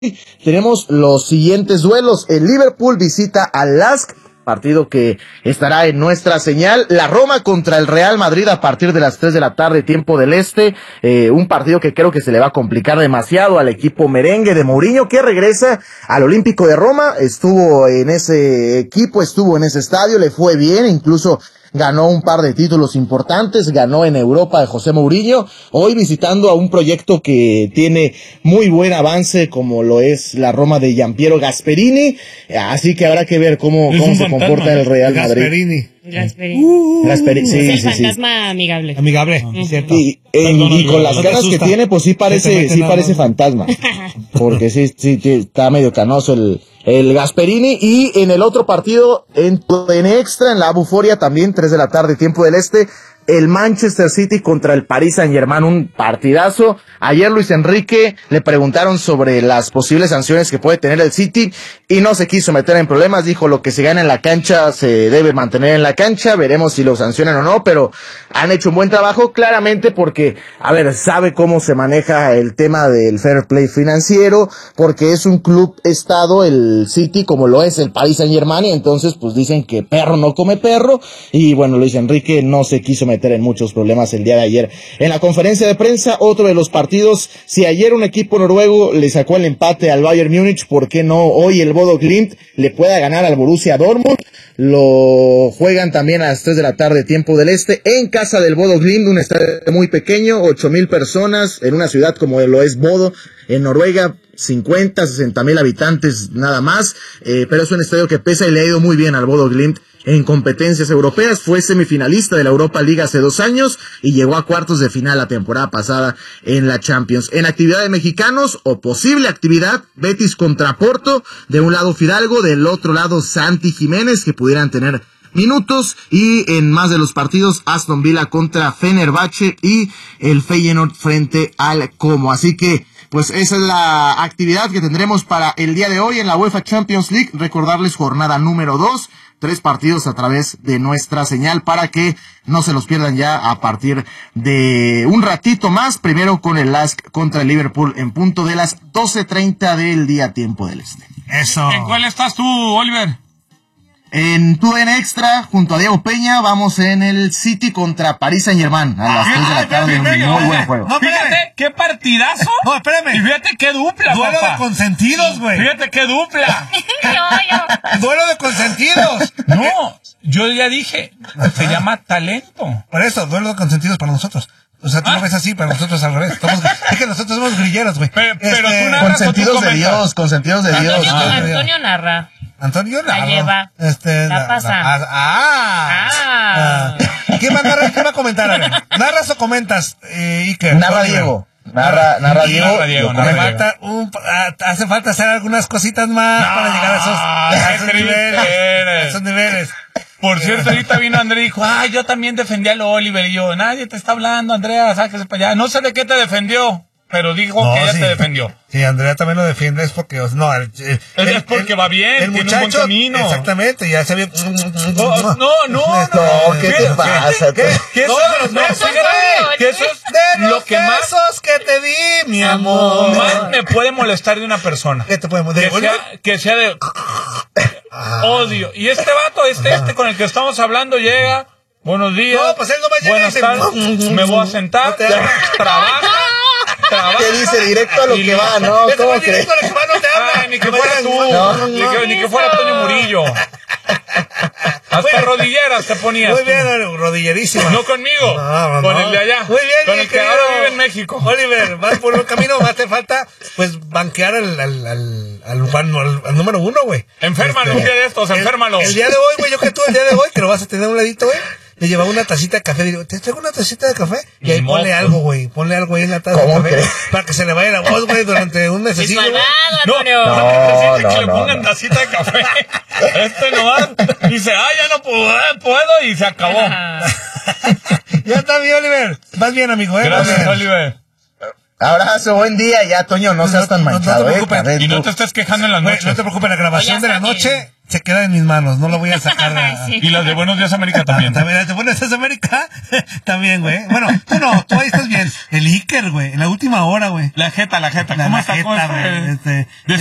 tenemos los siguientes duelos. El Liverpool visita al LASK, partido que estará en nuestra señal. La Roma contra el Real Madrid a partir de las 3 de la tarde, tiempo del este. Un partido que creo que se le va a complicar demasiado al equipo merengue de Mourinho, que regresa al Olímpico de Roma. Estuvo en ese equipo, estuvo en ese estadio, le fue bien, incluso ganó un par de títulos importantes, ganó en Europa de José Mourinho, hoy visitando a un proyecto que tiene muy buen avance, como lo es la Roma de Giampiero Gasperini, así que habrá que ver cómo se comporta el Real Madrid. Gasperini, sí, el fantasma amigable. Cierto. Y con las ganas que tiene, pues sí parece fantasma, porque sí, está medio canoso el Gasperini. Y en el otro partido, en extra, en la Buforia también, 3 de la tarde, tiempo del este, el Manchester City contra el Paris Saint-Germain, un partidazo. Ayer Luis Enrique le preguntaron sobre las posibles sanciones que puede tener el City y no se quiso meter en problemas, dijo lo que se gana en la cancha se debe mantener en la cancha, veremos si lo sancionan o no, pero han hecho un buen trabajo claramente porque, sabe cómo se maneja el tema del fair play financiero, porque es un club estado el City como lo es el Paris Saint-Germain, y entonces pues dicen que perro no come perro, y bueno, Luis Enrique no se quiso meter en muchos problemas el día de ayer. En la conferencia de prensa, otro de los partidos, si ayer un equipo noruego le sacó el empate al Bayern Múnich, ¿por qué no hoy el Bodo Glimt le pueda ganar al Borussia Dortmund? Lo juegan también a las 3 de la tarde, tiempo del este, en casa del Bodo Glimt, un estadio muy pequeño, 8,000 personas, en una ciudad como lo es Bodo, en Noruega, 60,000 habitantes nada más, pero es un estadio que pesa y le ha ido muy bien al Bodo Glimt en competencias europeas. Fue semifinalista de la Europa League hace 2 años y llegó a cuartos de final la temporada pasada en la Champions. En actividad de mexicanos, o posible actividad, Betis contra Porto, de un lado Fidalgo, del otro lado Santi Jiménez, que pudieran tener minutos, y en más de los partidos, Aston Villa contra Fenerbahce y el Feyenoord frente al Como. Así que pues esa es la actividad que tendremos para el día de hoy en la UEFA Champions League. Recordarles jornada número 2, 3 partidos a través de nuestra señal para que no se los pierdan ya a partir de un ratito más. Primero con el LASK contra el Liverpool en punto de las 12:30 del día, tiempo del este. Eso. ¿En cuál estás tú, Oliver? En TUDN Extra, junto a Diego Peña, vamos en el City contra Paris Saint-Germain a las 3 de la tarde, un muy buen juego. No, fíjate, qué partidazo. No, espérame. Y fíjate qué dupla, duelo papá. de consentidos, güey. Fíjate qué dupla. Duelo de consentidos. No, yo ya dije, se llama talento. Por eso, duelo de consentidos para nosotros. O sea, tú lo ves así, para nosotros al revés. Es que nosotros somos grilleros, güey. Pero tú narras, consentidos de Dios, consentidos de Dios. Antonio narra. Antonio la lleva. La pasa. ¿Quién va a narrar? ¿Quién va a comentar? A ver, ¿narras o comentas, Iker? Narra Diego. Narra Diego. Hace falta hacer algunas cositas más para llegar a esos niveles. Por cierto, ahorita vino André y dijo, yo también defendí al Oliver. Y yo, nadie te está hablando, Andrea, sáquese para allá. No sé de qué te defendió, pero dijo que ella te defendió. Sí, Andrea también lo defiende, es porque, es porque va bien, el tiene muchacho, un buen camino. Exactamente, ya se vio. No, ¿qué te pasa? ¿Qué eso es lo que más que te di, mi amor. Más me puede molestar de una persona. ¿Qué te puede molestar? Que sea de odio. Y este vato, con el que estamos hablando, llega, buenos días. No, pues él no va a llegar. Buenas tardes, me voy a sentar, trabaja. ¿Qué dice? Directo a lo que va, ¿no? ¿Cómo crees? Ni que fuera tú, ni que fuera Antonio Murillo. Hasta rodilleras te ponías. Muy bien, rodillerísimo. No conmigo, con el de allá. Muy bien, con el que ahora vive en México. Oliver, vas por un camino, más te falta, pues, banquear al número 1, güey. Enférmalo, un día de estos, enférmalo. El día de hoy, güey, el día de hoy, que lo vas a tener a un ladito, güey. Le llevaba una tacita de café, digo, ¿te traigo una tacita de café? Y ahí ponle algo, güey, ahí en la taza de café, para que se le vaya la voz, güey, durante un mesecillo. No, que le pongan tacita de café. No va. Dice, ya no puedo, y se acabó. Ya está bien, Oliver. Vas bien, amigo, Gracias, Oliver. Abrazo, buen día, ya, Toño, no seas tan manchado, no te preocupes. Y no te estés quejando en la noche. No te preocupes, la grabación de la noche se queda en mis manos, no lo voy a sacar. Sí. Y las de Buenos Días América también. También, las de Buenos Días América, también, güey. Bueno, tú ahí estás bien. El Iker, güey, en la última hora, güey. La jeta. ¿Cómo está? Jeta, güey.